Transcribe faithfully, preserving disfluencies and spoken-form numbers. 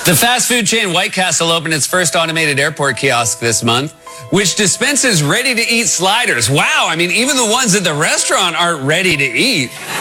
The fast food chain White Castle opened its first automated airport kiosk this month, which dispenses ready-to-eat sliders. Wow, I mean, even the ones at the restaurant aren't ready to eat.